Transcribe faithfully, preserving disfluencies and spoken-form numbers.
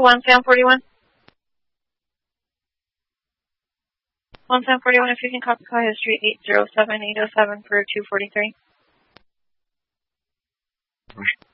to one Sam forty-one. one Sam forty-one, if you can copy call history eight zero seven eight zero seven for two forty-three.